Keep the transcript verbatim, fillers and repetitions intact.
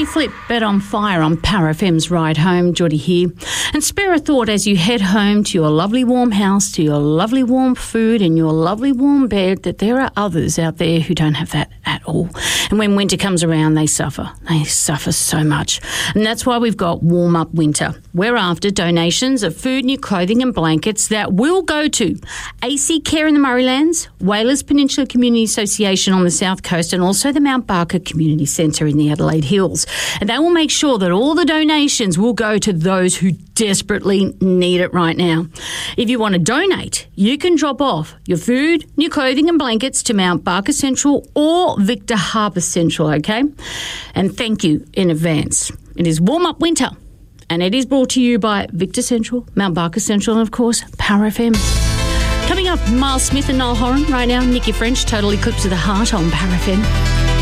Money Flip, Bet on Fire on Power F M's Ride Home. Geordie here. And spare a thought as you head home to your lovely warm house, to your lovely warm food and your lovely warm bed, that there are others out there who don't have that at all. And when winter comes around, they suffer. They suffer so much. And that's why we've got Warm Up Winter. We're after donations of food, new clothing and blankets that will go to A C Care in the Murraylands, Whalers Peninsula Community Association on the South Coast, and also the Mount Barker Community Centre in the Adelaide Hills. And they will make sure that all the donations will go to those who desperately need it right now. If you want to donate, you can drop off your food, new clothing and blankets to Mount Barker Central or Victor Harbour Central, okay? And thank you in advance. It is Warm Up Winter, and it is brought to you by Victor Central, Mount Barker Central, and of course, Power F M. Coming up, Miles Smith and Niall Horan right now. Nikki French, Total Eclipse of the Heart on Power F M.